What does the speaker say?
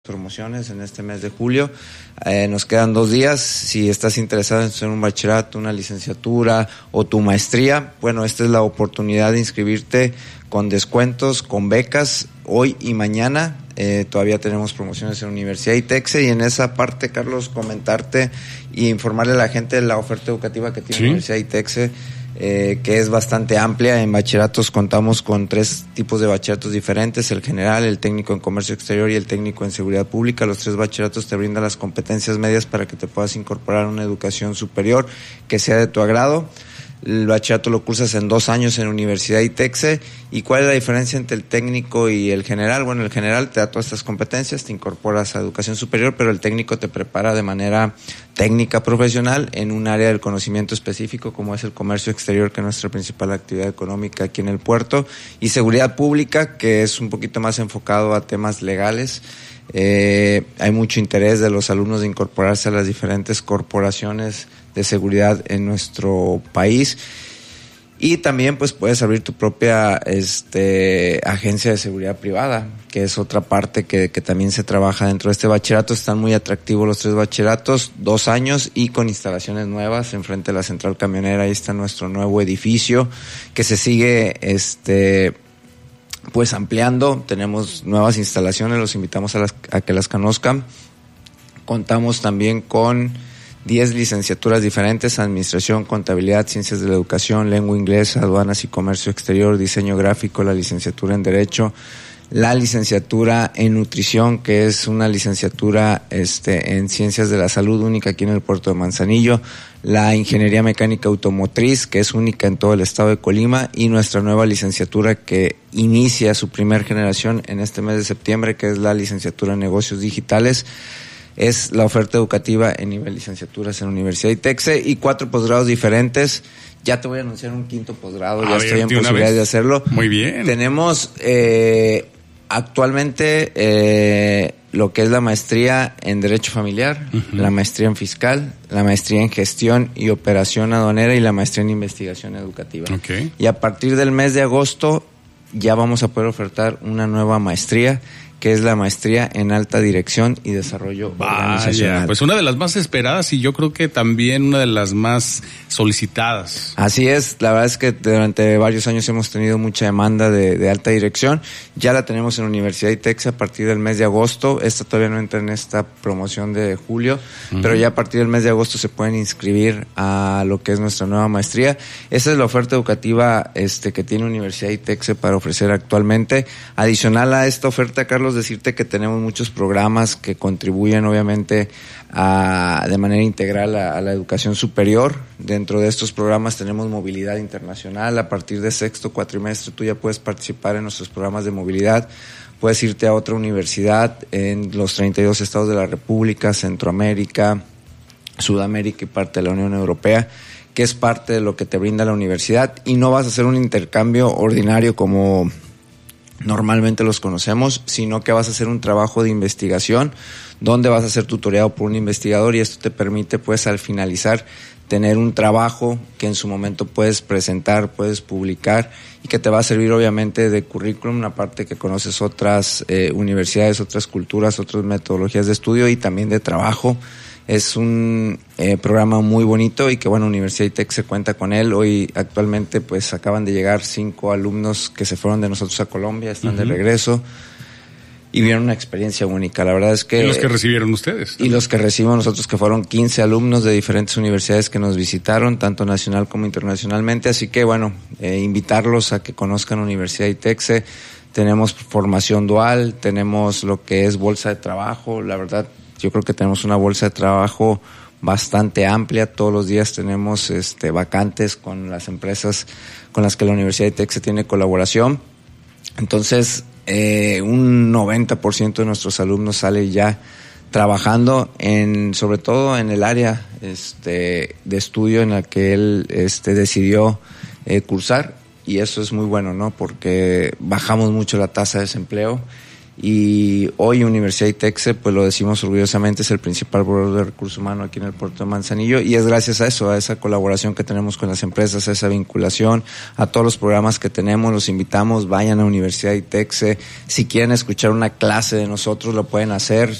promociones en este mes de julio. Nos quedan 2 días. Si estás interesado en hacer un bachillerato, una licenciatura o tu maestría, bueno, esta es la oportunidad de inscribirte con descuentos, con becas, hoy y mañana. Todavía tenemos promociones en Universidad ITEXE, y en esa parte, Carlos, comentarte y informarle a la gente de la oferta educativa que tiene Universidad ITEXE, que es bastante amplia. En bachilleratos contamos con 3 tipos de bachilleratos diferentes: el general, el técnico en comercio exterior y el técnico en seguridad pública. Los 3 bachilleratos te brindan las competencias medias para que te puedas incorporar a una educación superior que sea de tu agrado. El bachillerato lo cursas en 2 años en Universidad ITEXE. ¿Y cuál es la diferencia entre el técnico y el general? Bueno, el general te da todas estas competencias, te incorporas a educación superior, pero el técnico te prepara de manera técnica profesional en un área del conocimiento específico, como es el comercio exterior, que es nuestra principal actividad económica aquí en el puerto, y seguridad pública, que es un poquito más enfocado a temas legales. Hay mucho interés de los alumnos de incorporarse a las diferentes corporaciones de seguridad en nuestro país, y también pues puedes abrir tu propia agencia de seguridad privada, que es otra parte que también se trabaja dentro de este bachillerato. Están muy atractivos los 3 bachilleratos, 2 años y con instalaciones nuevas enfrente de la central camionera. Ahí está nuestro nuevo edificio que se sigue pues ampliando. Tenemos nuevas instalaciones, los invitamos a que las conozcan. Contamos también con 10 licenciaturas diferentes: administración, contabilidad, ciencias de la educación, lengua inglesa, aduanas y comercio exterior, diseño gráfico, la licenciatura en derecho, la licenciatura en nutrición, que es una licenciatura en ciencias de la salud única aquí en el puerto de Manzanillo, la ingeniería mecánica automotriz, que es única en todo el estado de Colima, y nuestra nueva licenciatura que inicia su primer generación en este mes de septiembre, que es la licenciatura en negocios digitales. Es la oferta educativa en nivel licenciaturas en Universidad ITEXE, y 4 posgrados diferentes. Ya te voy a anunciar un 5º posgrado, ya estoy en posibilidad de hacerlo. Muy bien. Tenemos actualmente lo que es la maestría en Derecho Familiar, la maestría en Fiscal, la maestría en Gestión y Operación Aduanera y la maestría en Investigación Educativa. Okay. Y a partir del mes de agosto ya vamos a poder ofertar una nueva maestría, que es la maestría en alta dirección y desarrollo organizacional. Pues una de las más esperadas y yo creo que también una de las más solicitadas. Así es, la verdad es que durante varios años hemos tenido mucha demanda de alta dirección. Ya la tenemos en Universidad ITEXE a partir del mes de agosto. Esta todavía no entra en esta promoción de julio, pero ya a partir del mes de agosto se pueden inscribir a lo que es nuestra nueva maestría. Esa es la oferta educativa que tiene Universidad ITEXE para ofrecer actualmente. Adicional a esta oferta, Carlos, decirte que tenemos muchos programas que contribuyen obviamente de manera integral a la educación superior. Dentro de estos programas tenemos movilidad internacional. A partir de 6º cuatrimestre tú ya puedes participar en nuestros programas de movilidad. Puedes irte a otra universidad en los 32 estados de la República, Centroamérica, Sudamérica y parte de la Unión Europea, que es parte de lo que te brinda la universidad, y no vas a hacer un intercambio ordinario como normalmente los conocemos, sino que vas a hacer un trabajo de investigación donde vas a ser tutoreado por un investigador, y esto te permite pues al finalizar tener un trabajo que en su momento puedes presentar, puedes publicar, y que te va a servir obviamente de currículum, aparte que conoces otras universidades, otras culturas, otras metodologías de estudio y también de trabajo. Es un programa muy bonito y que bueno, Universidad ITEXE cuenta con él. Hoy actualmente pues acaban de llegar 5 alumnos que se fueron de nosotros a Colombia, están de regreso y vieron una experiencia única. La verdad es que... ¿Y los que recibieron ustedes? Y los que recibimos nosotros, que fueron 15 alumnos de diferentes universidades que nos visitaron, tanto nacional como internacionalmente. Así que bueno, invitarlos a que conozcan Universidad ITEXE. Tenemos formación dual, tenemos lo que es bolsa de trabajo. La verdad, yo creo que tenemos una bolsa de trabajo bastante amplia. Todos los días tenemos vacantes con las empresas con las que la Universidad ITEXE tiene colaboración. Entonces, un 90% de nuestros alumnos sale ya trabajando sobre todo en el área de estudio en la que él decidió cursar, y eso es muy bueno, ¿no? Porque bajamos mucho la tasa de desempleo. y hoy Universidad ITEXE, pues lo decimos orgullosamente, es el principal proveedor de recursos humanos aquí en el puerto de Manzanillo, y es gracias a eso, a esa colaboración que tenemos con las empresas, a esa vinculación, a todos los programas que tenemos. Los invitamos, vayan a Universidad ITEXE, si quieren escuchar una clase de nosotros lo pueden hacer,